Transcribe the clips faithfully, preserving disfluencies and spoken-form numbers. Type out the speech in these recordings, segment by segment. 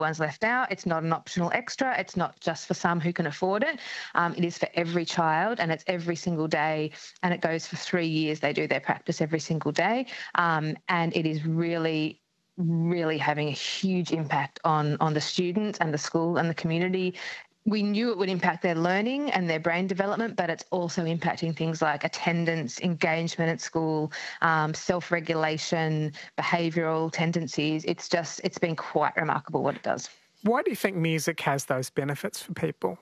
one's left out. It's not an optional extra. It's not just for some who can afford it. Um, it is for every child, and it's every single day, and it goes for three years. They do their practice every single day, um, and it is really really having a huge impact on on the students and the school and the community. We knew it would impact their learning and their brain development, but it's also impacting things like attendance, engagement at school, um, self-regulation, behavioural tendencies. It's just, it's been quite remarkable what it does. Why do you think music has those benefits for people?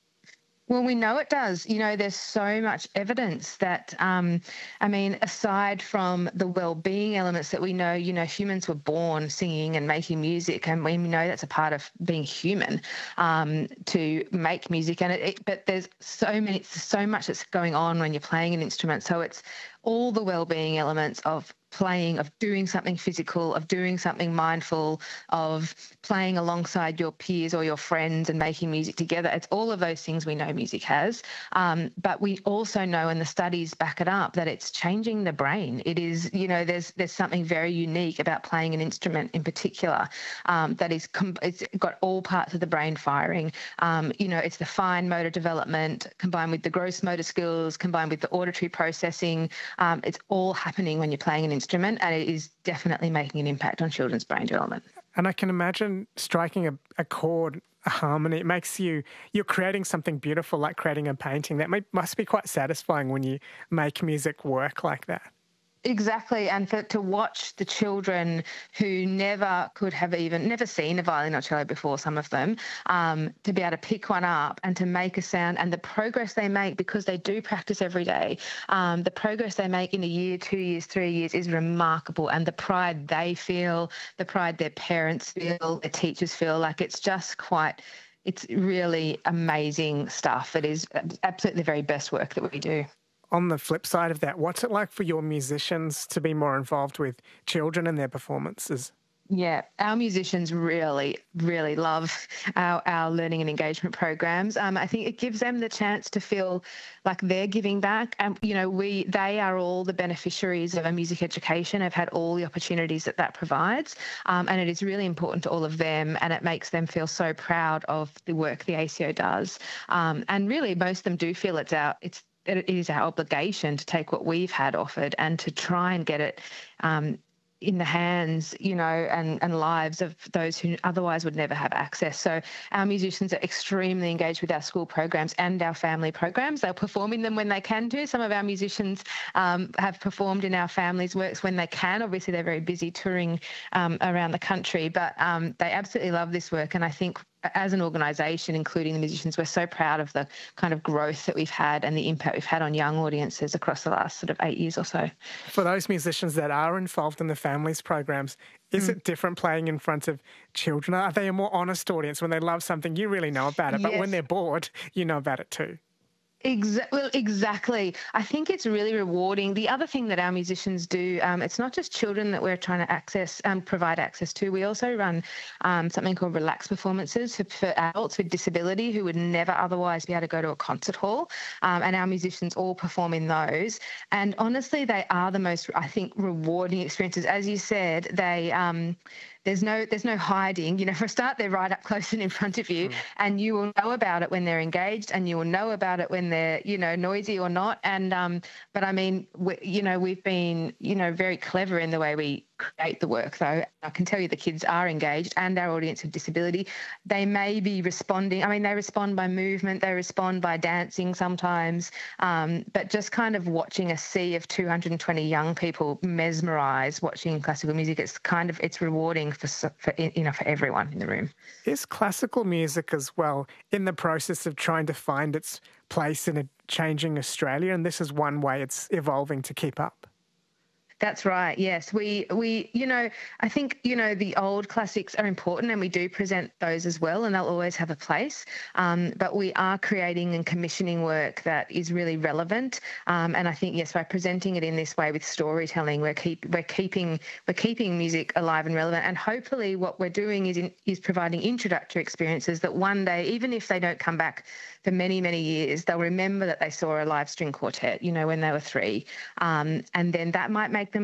Well, we know it does. You know, there's so much evidence that, um, I mean, aside from the well-being elements that we know, you know, humans were born singing and making music, and we know that's a part of being human, um, to make music. And it, it, but there's so many, so much that's going on when you're playing an instrument. So it's all the well-being elements of playing, of doing something physical, of doing something mindful, of playing alongside your peers or your friends and making music together. It's all of those things we know music has. Um, but we also know, and the studies back it up, that it's changing the brain. It is, you know, there's there's something very unique about playing an instrument in particular, um, that is, com- it's got all parts of the brain firing. Um, you know, it's the fine motor development combined with the gross motor skills, combined with the auditory processing. Um, it's all happening when you're playing an instrument, and it is definitely making an impact on children's brain development. And I can imagine striking a, a chord, a harmony. It makes you, you're creating something beautiful, like creating a painting. That may, must be quite satisfying when you make music work like that. Exactly, and for, to watch the children who never could have even, never seen a violin or cello before, some of them, um, to be able to pick one up and to make a sound, and the progress they make, because they do practice every day, um, the progress they make in a year, two years, three years is remarkable, and the pride they feel, the pride their parents feel, their teachers feel, like it's just quite, it's really amazing stuff. It is absolutely the very best work that we do. On the flip side of that, what's it like for your musicians to be more involved with children and their performances? Yeah, our musicians really, really love our, our learning and engagement programs. Um, I think it gives them the chance to feel like they're giving back. And, you know, we they are all the beneficiaries of a music education, have had all the opportunities that that provides. Um, and it is really important to all of them, and it makes them feel so proud of the work the A C O does. Um, and really, most of them do feel it's our, it's it is our obligation to take what we've had offered and to try and get it um, in the hands, you know, and, and lives of those who otherwise would never have access. So our musicians are extremely engaged with our school programs and our family programs. They'll perform in them when they can do. Some of our musicians um, have performed in our families' works when they can. Obviously, they're very busy touring um, around the country, but um, they absolutely love this work. And I think as an organisation, including the musicians, we're so proud of the kind of growth that we've had and the impact we've had on young audiences across the last sort of eight years or so. For those musicians that are involved in the families programs, is mm. it different playing in front of children? Are they a more honest audience? When they love something, you really know about it, but yes. when they're bored, you know about it too. Exa- well, exactly. I think it's really rewarding. The other thing that our musicians do, um, it's not just children that we're trying to access, um, provide access to. We also run um, something called Relax Performances for, for adults with disability who would never otherwise be able to go to a concert hall. Um, and our musicians all perform in those. And honestly, they are the most, I think, rewarding experiences. As you said, they... Um, There's no there's no hiding. You know, for a start, they're right up close and in front of you, mm. and you will know about it when they're engaged, and you will know about it when they're, you know, noisy or not. And um, but I mean, we, you know, we've been, you know, very clever in the way we create the work, though. I can tell you the kids are engaged, and our audience with disability. They may be responding. I mean, they respond by movement, they respond by dancing sometimes, um, but just kind of watching a sea of two hundred twenty young people mesmerise watching classical music, it's kind of, it's rewarding for, for you know, for everyone in the room. Is classical music as well in the process of trying to find its place in a changing Australia, and this is one way it's evolving to keep up? That's right. Yes, we we you know I think you know the old classics are important, and we do present those as well, and they'll always have a place. Um, but we are creating and commissioning work that is really relevant. Um, and I think yes, by presenting it in this way with storytelling, we're keep we're keeping we're keeping music alive and relevant. And hopefully, what we're doing is in, is providing introductory experiences that one day, even if they don't come back for many many years, they'll remember that they saw a live string quartet, you know, when they were three, um, and then that might make them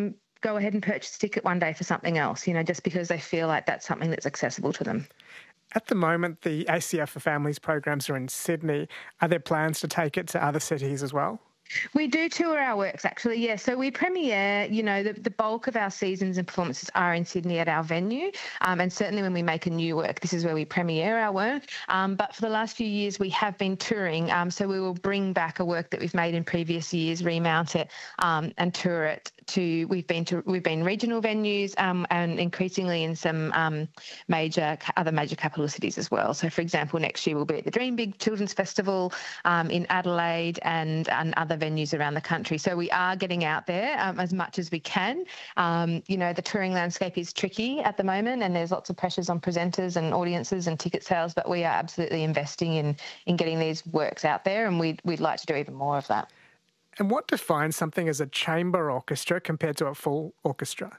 go ahead and purchase a ticket one day for something else, you know, just because they feel like that's something that's accessible to them. At the moment, the A C F for Families programs are in Sydney. Are there plans to take it to other cities as well? We do tour our works, actually, yeah. So we premiere, you know, the, the bulk of our seasons and performances are in Sydney at our venue. Um, and certainly when we make a new work, this is where we premiere our work. Um, but for the last few years, we have been touring. Um, so we will bring back a work that we've made in previous years, remount it um, and tour it to, we've been to, we've been regional venues um, and increasingly in some um, major, other major capital cities as well. So for example, next year we'll be at the Dream Big Children's Festival um, in Adelaide and, and other venues around the country. So we are getting out there um, as much as we can. Um, you know, the touring landscape is tricky at the moment and there's lots of pressures on presenters and audiences and ticket sales, but we are absolutely investing in in getting these works out there, and we'd, we'd like to do even more of that. And what defines something as a chamber orchestra compared to a full orchestra?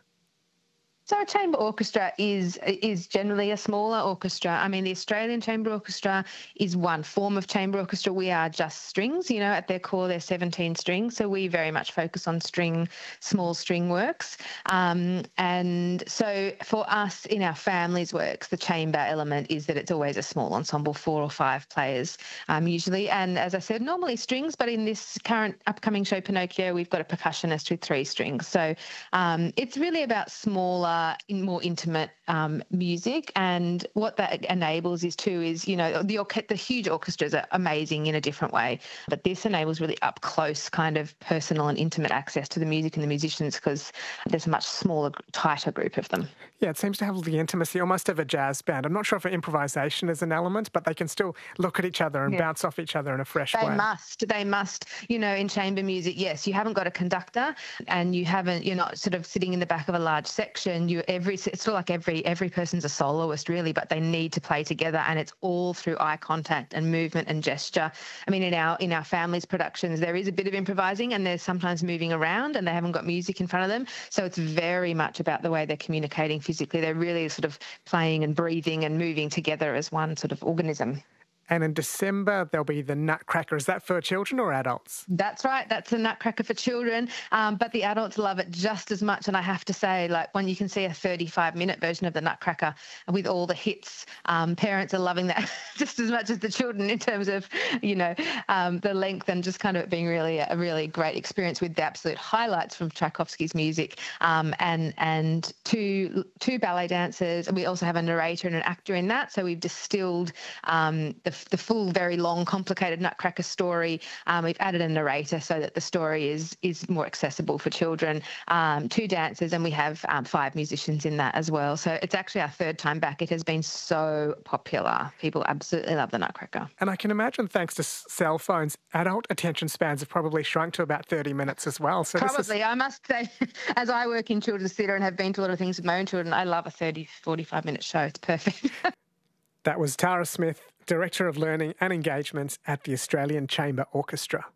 So a chamber orchestra is is generally a smaller orchestra. I mean, the Australian Chamber Orchestra is one form of chamber orchestra. We are just strings, you know, at their core, they're seventeen strings. So we very much focus on string, small string works. Um, and so for us in our families' works, the chamber element is that it's always a small ensemble, four or five players um, usually. And as I said, normally strings, but in this current upcoming show, Pinocchio, we've got a percussionist with three strings. So um, it's really about smaller, in more intimate um, music, and what that enables is too is, you know, the orche- the huge orchestras are amazing in a different way, but this enables really up close kind of personal and intimate access to the music and the musicians because there's a much smaller, tighter group of them. Yeah, it seems to have the intimacy almost of a jazz band. I'm not sure if improvisation is an element, but they can still look at each other and yeah. bounce off each other in a fresh they way. They must. They must. You know, in chamber music, yes, you haven't got a conductor and you haven't, you're not sort of sitting in the back of a large section. You every it's sort of like every every person's a soloist really, but they need to play together, and it's all through eye contact and movement and gesture. I mean, in our in our families productions, there is a bit of improvising, and they're sometimes moving around, and they haven't got music in front of them. So it's very much about the way they're communicating physically. They're really sort of playing and breathing and moving together as one sort of organism. And in December, there'll be the Nutcracker. Is that for children or adults? That's right. That's the Nutcracker for children. Um, but the adults love it just as much. And I have to say, like, when you can see a thirty-five minute version of the Nutcracker with all the hits, um, parents are loving that just as much as the children in terms of, you know, um, the length and just kind of it being really a really great experience with the absolute highlights from Tchaikovsky's music um, and and two two ballet dancers. And we also have a narrator and an actor in that. So we've distilled um, the the full, very long, complicated Nutcracker story. Um, we've added a narrator so that the story is is more accessible for children. Um, two dancers, and we have um, five musicians in that as well. So it's actually our third time back. It has been so popular. People absolutely love the Nutcracker. And I can imagine, thanks to cell phones, adult attention spans have probably shrunk to about thirty minutes as well. So probably. This is... I must say, as I work in children's theatre and have been to a lot of things with my own children, I love a thirty, forty-five minute show. It's perfect. That was Tara Smith, Director of Learning and Engagement at the Australian Chamber Orchestra.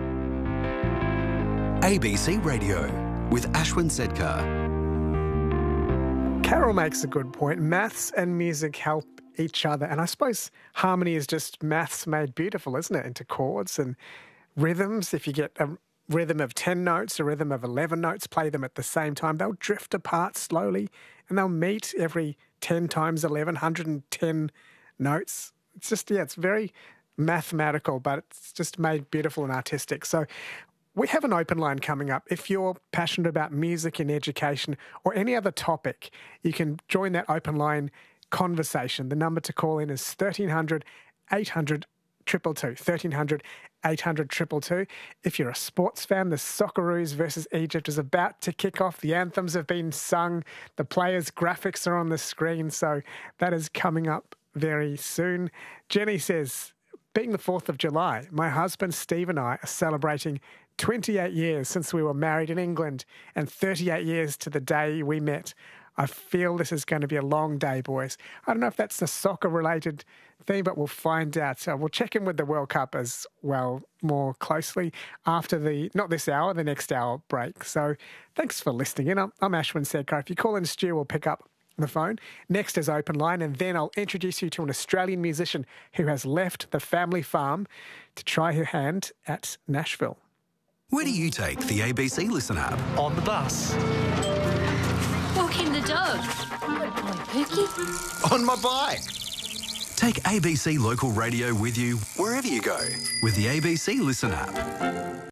A B C Radio with Ashwin Sedkar. Carol makes a good point. Maths and music help each other. And I suppose harmony is just maths made beautiful, isn't it? Into chords and rhythms. If you get a rhythm of ten notes, a rhythm of eleven notes, play them at the same time, they'll drift apart slowly and they'll meet every ten times eleven, one hundred ten notes. It's just, yeah, it's very mathematical, but it's just made beautiful and artistic. So we have an open line coming up. If you're passionate about music and education or any other topic, you can join that open line conversation. The number to call in is thirteen hundred, eight hundred, two two two, thirteen hundred, eight hundred, two two two. If you're a sports fan, the Socceroos versus Egypt is about to kick off. The anthems have been sung. The players' graphics are on the screen. So that is coming up very soon. Jenny says, being the fourth of July, my husband Steve and I are celebrating twenty-eight years since we were married in England and thirty-eight years to the day we met. I feel this is going to be a long day, boys. I don't know if that's a soccer-related thing, but we'll find out. So we'll check in with the World Cup as well more closely after the, not this hour, the next hour break. So thanks for listening in. I'm, I'm Ashwin Sedkar. If you call in Stu, we'll pick up the phone. Next is Open Line, and then I'll introduce you to an Australian musician who has left the family farm to try her hand at Nashville. Where do you take the A B C Listen app? On the bus. Oh, good boy, Pookie. On my bike. Take A B C Local Radio with you wherever you go with the A B C Listen app.